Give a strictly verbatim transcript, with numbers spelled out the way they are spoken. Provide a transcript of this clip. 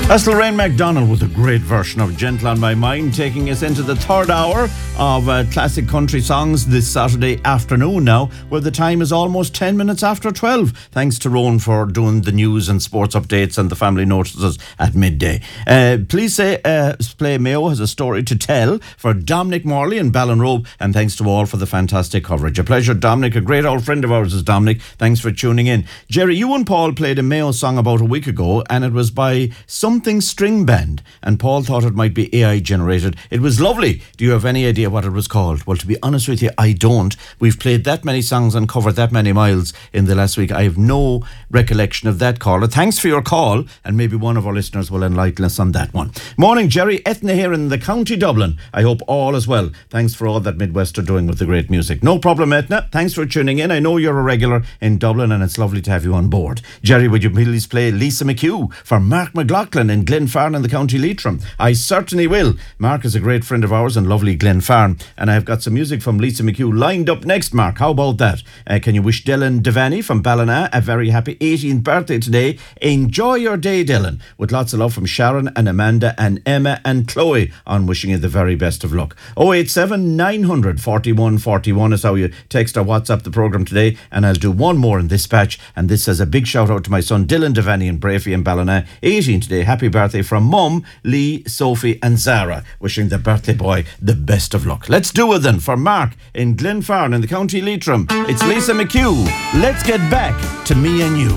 That's Lorraine MacDonald with a great version of Gentle on My Mind, taking us into the third hour of uh, classic country songs this Saturday afternoon now, where the time is almost ten minutes after twelve. Thanks to Rowan for doing the news and sports updates and the family notices at midday. Uh, please say uh, Play Mayo has a story to tell for Dominic Morley and Ballinrobe, and thanks to all for the fantastic coverage. A pleasure, Dominic. A great old friend of ours is Dominic. Thanks for tuning in. Jerry, you and Paul played a Mayo song about a week ago, and it was by some Something String Band, and Paul thought it might be A I generated. It was lovely. Do you have any idea what it was called? Well, to be honest with you, I don't. We've played that many songs and covered that many miles in the last week. I have no recollection of that caller. Thanks for your call, and maybe one of our listeners will enlighten us on that one. Morning, Jerry. Ethna here in the County Dublin. I hope all is well. Thanks for all that Midwest are doing with the great music. No problem, Ethna. Thanks for tuning in. I know you're a regular in Dublin, and it's lovely to have you on board. Jerry, would you please play Lisa McHugh for Mark McLaughlin in Glenfarne in the County Leitrim? I certainly will. Mark is a great friend of ours in lovely Glenfarne, and I've got some music from Lisa McHugh lined up next, Mark. How about that? Uh, can you wish Dylan Devaney from Ballina a very happy eighteenth birthday today? Enjoy your day, Dylan. With lots of love from Sharon and Amanda and Emma and Chloe on wishing you the very best of luck. oh eight seven, nine hundred, forty-one forty-one is how you text or WhatsApp the programme today, and I'll do one more in this batch, and this says a big shout out to my son Dylan Devaney in Brafey and Ballina, eighteen today. Happy birthday from Mum, Lee, Sophie and Zara. Wishing the birthday boy the best of luck. Let's do it then for Mark in Glenfarne in the County Leitrim. It's Lisa McHugh. Let's get back to me and you.